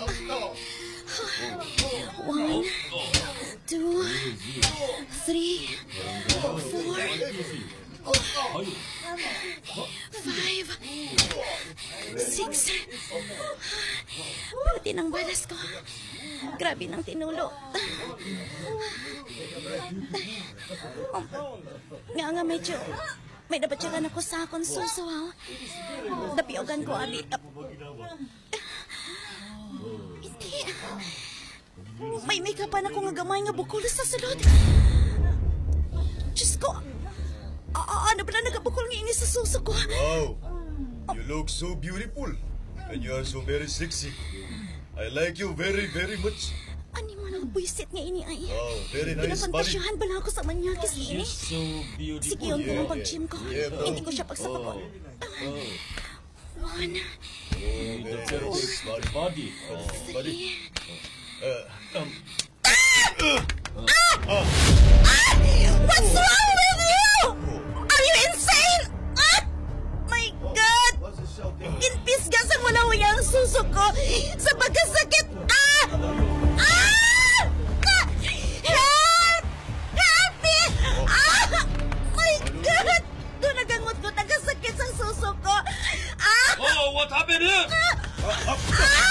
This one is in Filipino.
One, two, three, four, five, six. Pati ng balas ko. Grabe ng tinulo. Nga medyo may dapat siya ako sa akong susuhaw. Dapiogan ko, abi. Hindi. May kapan ako nga gamay nga bukol sa sulod. Diyos ko. Ano ba na nagabukol nga ini sa suso ko? Wow. You look so beautiful. And you are so very sexy. I like you very, very much. Ani man ang buisit nga ini ay. Wow, very nice, buddy. Pinapantasyahan ba na ako sa manyakis ini? She's so beautiful. Sige, yun ko ang pag-gym ko. Yeah, bro. Hindi ko siya pagsapakon. One, Very nice, buddy. Body. Buddy. what's wrong with you? Are you insane? My God! Inpisgas ang walawayang suso ko sa pagkasakit. Help! Help me! My God! Doon nagangot ko, nagkasakit sa suso ko. Oh, what happened here?